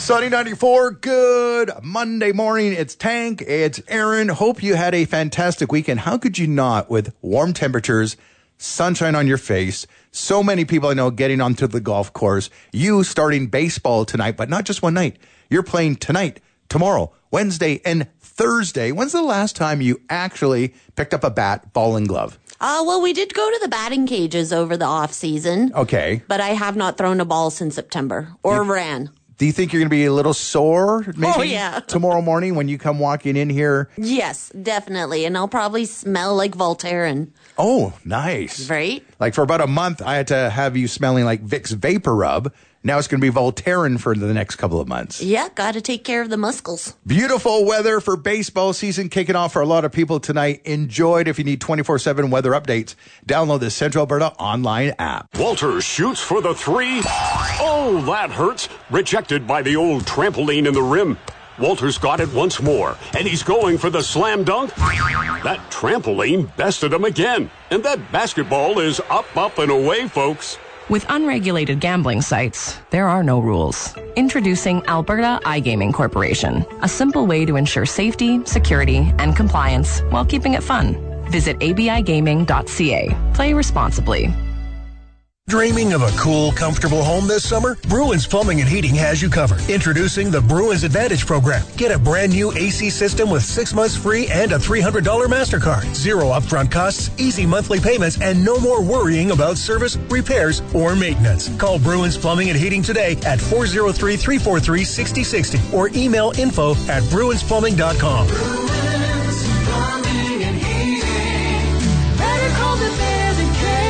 Sunny 94, good Monday morning. It's Tank, it's Aaron. Hope you had a fantastic weekend. How could you not, with warm temperatures, sunshine on your face, so many people I know getting onto the golf course, you starting baseball tonight, but not just one night. You're playing tonight, tomorrow, Wednesday, and Thursday. When's the last time you actually picked up a bat, ball, and glove? Well, we did go to the batting cages over the off season. Okay. But I have not thrown a ball since September or ran. Do you think you're going to be a little sore maybe tomorrow morning when you come walking in here? Yes, definitely. And I'll probably smell like Voltaren. Oh, nice. Right? Like for about a month, I had to have you smelling like Vicks Vapor Rub. Now it's going to be Voltaren for the next couple of months. Yeah, got to take care of the muscles. Beautiful weather for baseball season kicking off for a lot of people tonight. Enjoy it. If you need 24/7 weather updates, download the Central Alberta online app. Walters shoots for the three. Oh, that hurts. Rejected by the old trampoline in the rim. Walters got it once more, and he's going for the slam dunk. That trampoline bested him again. And that basketball is up, and away, folks. With unregulated gambling sites, there are no rules. Introducing Alberta iGaming Corporation, a simple way to ensure safety, security, and compliance while keeping it fun. Visit abigaming.ca. Play responsibly. Dreaming of a cool, comfortable home this summer? Bruins Plumbing and Heating has you covered. Introducing the Bruins Advantage Program. Get a brand new AC system with 6 months free and a $300 MasterCard. Zero upfront costs, easy monthly payments, and no more worrying about service, repairs, or maintenance. Call Bruins Plumbing and Heating today at 403-343-6060 or email info@bruinsplumbing.com. Bruins Plumbing and Heating. Better call the bear that cares.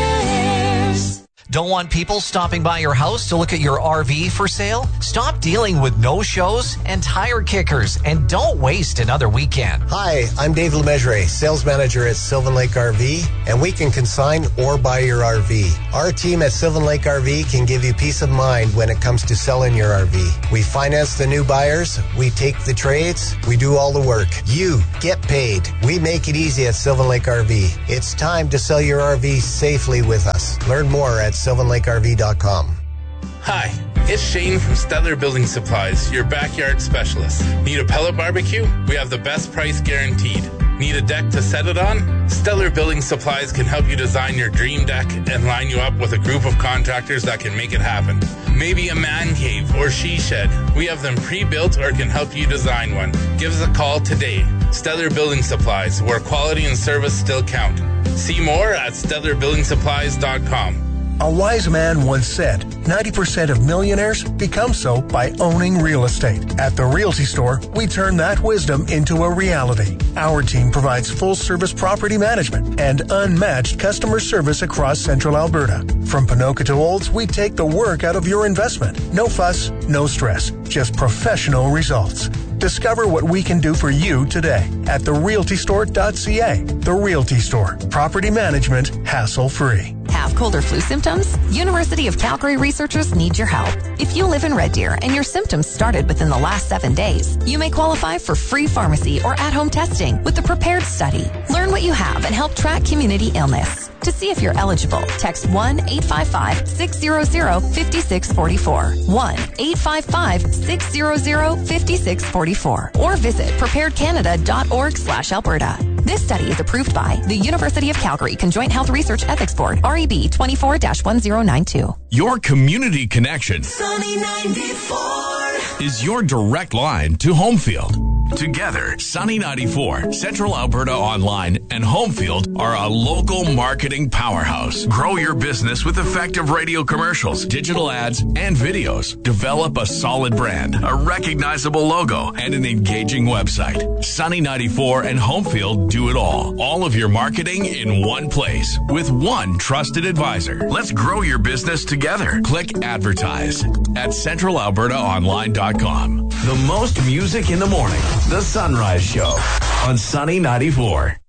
Don't want people stopping by your house to look at your RV for sale? Stop dealing with no-shows and tire kickers, and don't waste another weekend. Hi, I'm Dave Lemessurier, sales manager at Sylvan Lake RV, and we can consign or buy your RV. Our team at Sylvan Lake RV can give you peace of mind when it comes to selling your RV. We finance the new buyers, we take the trades, we do all the work. You get paid. We make it easy at Sylvan Lake RV. It's time to sell your RV safely with us. Learn more at sylvanlakerv.com. Hi, it's Shane from Stellar Building Supplies, your backyard specialist. Need a pellet barbecue? We have the best price guaranteed. Need a deck to set it on? Stellar Building Supplies can help you design your dream deck and line you up with a group of contractors that can make it happen. Maybe a man cave or she shed. We have them pre-built or can help you design one. Give us a call today. Stellar Building Supplies, where quality and service still count. See more at stellarbuildingsupplies.com. A wise man once said, 90% of millionaires become so by owning real estate. At the Realty Store, we turn that wisdom into a reality. Our team provides full-service property management and unmatched customer service across Central Alberta. From Ponoka to Olds, we take the work out of your investment. No fuss, no stress, just professional results. Discover what we can do for you today at therealtystore.ca. The Realty Store. Property management, hassle-free. Have cold or flu symptoms? University of Calgary researchers need your help. If you live in Red Deer and your symptoms started within the last 7 days, you may qualify for free pharmacy or at-home testing with the Prepared Study. Learn what you have and help track community illness. To see if you're eligible, text 1-855-600-5644. 1-855-600-5644. Or visit preparedcanada.org/Alberta. This study is approved by the University of Calgary Conjoint Health Research Ethics Board, REB 24-1092. Your community connection Sunny 94 is your direct line to Homefield. Together, Sunny 94, Central Alberta Online, and Homefield are a local marketing powerhouse. Grow your business with effective radio commercials, digital ads, and videos. Develop a solid brand, a recognizable logo, and an engaging website. Sunny 94 and Homefield do it all. All of your marketing in one place with one trusted advisor. Let's grow your business together. Click advertise at centralalbertaonline.com. The most music in the morning. The Sunrise Show on Sunny 94.